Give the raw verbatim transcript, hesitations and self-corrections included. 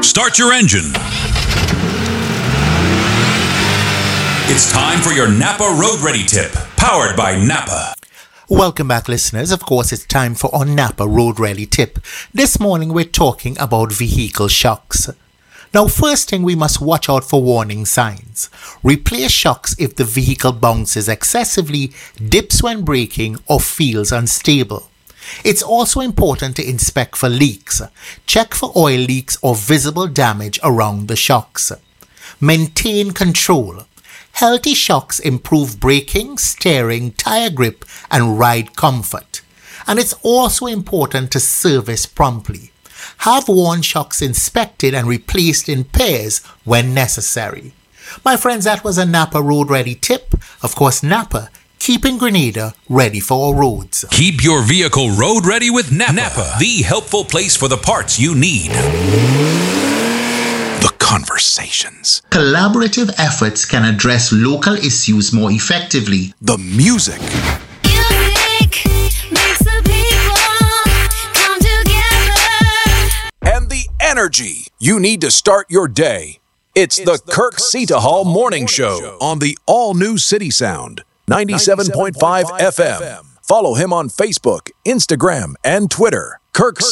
Start your engine. It's time for your Napa Road Ready tip, powered by Napa. Welcome back, listeners. Of course, it's time for our Napa Road Rally tip. This morning, we're talking about vehicle shocks. Now, first thing, we must watch out for warning signs. Replace shocks if the vehicle bounces excessively, dips when braking, or feels unstable. It's also important to inspect for leaks. Check for oil leaks or visible damage around the shocks. Maintain control. Healthy shocks improve braking, steering, tire grip, and ride comfort. And it's also important to service promptly. Have worn shocks inspected and replaced in pairs when necessary. My friends, that was a Napa Road Ready tip. Of course, Napa, keeping Grenada ready for our roads. Keep your vehicle road ready with Napa, Napa, the helpful place for the parts you need. The conversations. Collaborative efforts can address local issues more effectively. The music. Music makes the people come together. And the energy you need to start your day. It's, it's the, the Kirk Hall Morning Show, Show on the all-new City Sound, ninety-seven point five F M. Follow him on Facebook, Instagram, and Twitter. Kirk